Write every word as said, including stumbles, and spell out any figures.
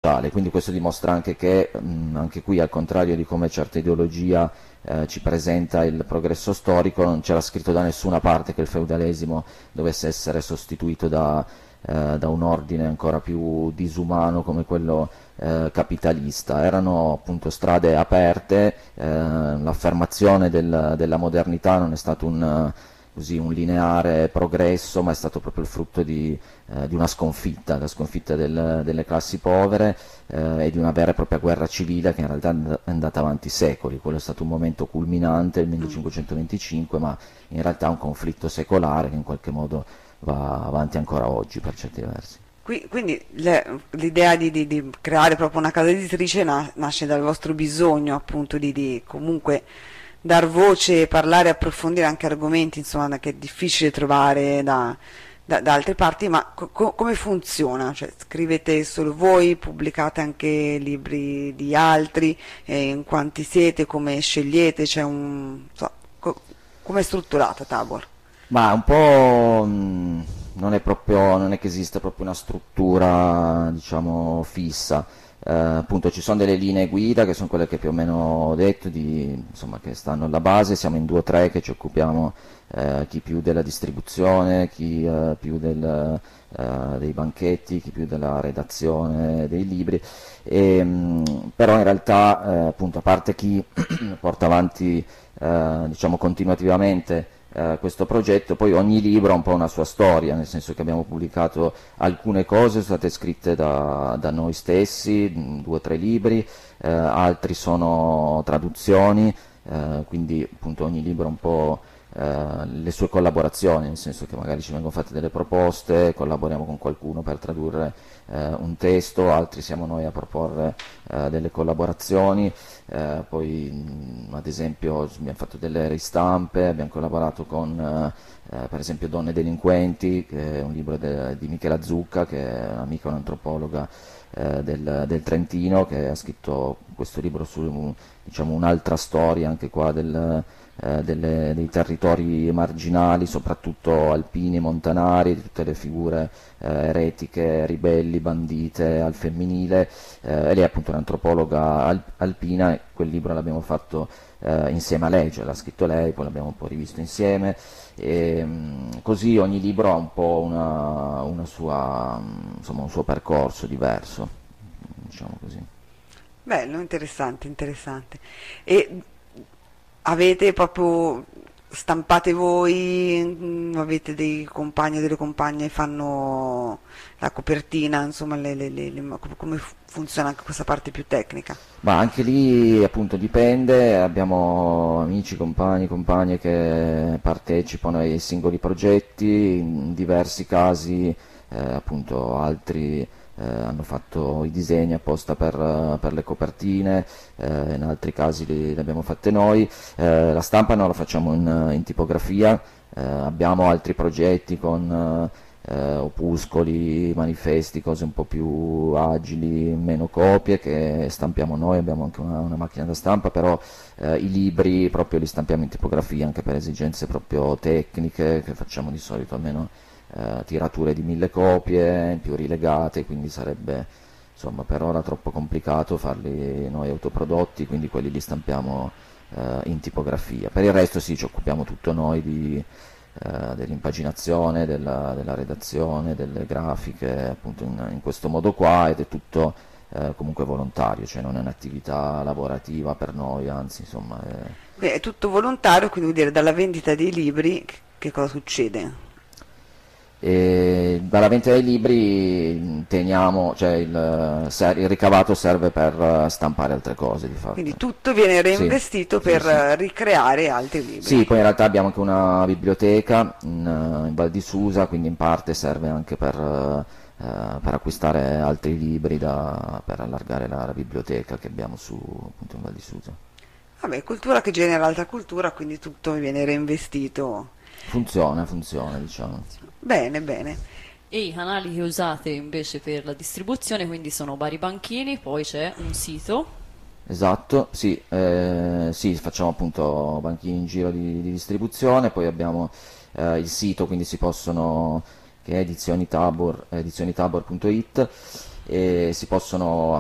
totale, quindi questo dimostra anche che mh, anche qui, al contrario di come certa ideologia eh, ci presenta il progresso storico, non c'era scritto da nessuna parte che il feudalesimo dovesse essere sostituito da, eh, da un ordine ancora più disumano come quello eh, capitalista. Erano appunto strade aperte, eh, l'affermazione del, della modernità non è stato un così un lineare progresso, ma è stato proprio il frutto di, eh, di una sconfitta, la sconfitta del, delle classi povere eh, e di una vera e propria guerra civile che in realtà è andata avanti secoli. Quello è stato un momento culminante, il millecinquecentoventicinque, ma in realtà è un conflitto secolare che in qualche modo va avanti ancora oggi per certi versi. Qui- Quindi le- l'idea di, di- di creare proprio una casa editrice na- nasce dal vostro bisogno appunto di, di comunque dar voce, parlare, approfondire anche argomenti insomma che è difficile trovare da, da- da altre parti, ma co- co- come funziona? Cioè, scrivete solo voi, pubblicate anche libri di altri, e in quanti siete, come scegliete? C'è un, so, co- come è strutturata Tabor? Ma un po' mh, non è proprio, non è che esista proprio una struttura, diciamo, fissa. Eh, appunto ci sono delle linee guida che sono quelle che più o meno ho detto, di, insomma, che stanno alla base. Siamo in due o tre che ci occupiamo, eh, chi più della distribuzione, chi eh, più del, eh, dei banchetti, chi più della redazione dei libri. E, mh, però in realtà, eh, appunto, a parte chi porta avanti, eh, diciamo, continuativamente eh, questo progetto, poi ogni libro ha un po' una sua storia, nel senso che abbiamo pubblicato alcune cose, sono state scritte da, da noi stessi, mh, due o tre libri, eh, altri sono traduzioni, eh, quindi appunto ogni libro ha un po' eh, le sue collaborazioni, nel senso che magari ci vengono fatte delle proposte, collaboriamo con qualcuno per tradurre eh, un testo, altri siamo noi a proporre eh, delle collaborazioni. Eh, poi mh, ad esempio abbiamo fatto delle ristampe, abbiamo collaborato con eh, eh, per esempio Donne delinquenti, che è un libro de- di Michela Zucca, che è un'amica, un'antropologa eh, del, del Trentino, che ha scritto questo libro su, diciamo, un'altra storia anche qua del, eh, delle- dei territori marginali, soprattutto alpini e montanari, di tutte le figure eh, eretiche, ribelli, bandite al femminile. Eh, e lei è appunto un'antropologa al- alpina, e quel libro l'abbiamo fatto eh, insieme a lei, cioè l'ha scritto lei, poi l'abbiamo un po' rivisto insieme, e mh, così ogni libro ha un po' una, una sua, mh, insomma, un suo percorso diverso, diciamo così. Bello, interessante, interessante. E avete proprio stampate voi, mm, avete dei compagni o delle compagne che fanno la copertina, insomma, le- le- le- le- come come funziona anche questa parte più tecnica? Ma anche lì appunto dipende, abbiamo amici, compagni, compagne che partecipano ai singoli progetti, in diversi casi eh, appunto altri eh, hanno fatto i disegni apposta per, eh, per le copertine, eh, in altri casi li, li abbiamo fatte noi. Eh, la stampa noi la facciamo in, in tipografia, eh, abbiamo altri progetti con eh, opuscoli, manifesti, cose un po' più agili, meno copie, che stampiamo noi, abbiamo anche una, una macchina da stampa, però eh, i libri proprio li stampiamo in tipografia anche per esigenze proprio tecniche, che facciamo di solito almeno eh, tirature di mille copie, più rilegate, quindi sarebbe insomma per ora troppo complicato farli noi autoprodotti, quindi quelli li stampiamo eh, in tipografia. Per il resto sì, ci occupiamo tutto noi di eh, dell'impaginazione, della, della redazione, delle grafiche, appunto in, in questo modo qua, ed è tutto eh, comunque volontario, cioè non è un'attività lavorativa per noi, anzi insomma è, Beh, è tutto volontario, quindi vuol dire dalla vendita dei libri che che cosa succede? e dalla vendita dei libri teniamo, cioè il, ser- il ricavato serve per eh, stampare altre cose di Quindi fatto. tutto viene Sì, reinvestito sì, per sì. eh, ricreare altri libri. Sì, poi in realtà abbiamo anche una biblioteca in, eh, in Val di Susa, quindi in parte serve anche per, eh, eh, per acquistare altri libri da- per allargare la, la biblioteca che abbiamo su, appunto, in Val di Susa. Vabbè, cultura che genera altra cultura, quindi tutto viene reinvestito. Funziona, funziona, diciamo. Bene, bene. E i canali che usate invece per la distribuzione, quindi sono vari banchini, poi c'è un sito. Esatto, sì, eh, sì, facciamo appunto banchini in giro di, di distribuzione, poi abbiamo eh, il sito, quindi si possono, che è edizioni Tabor, edizionitabor punto it, e si possono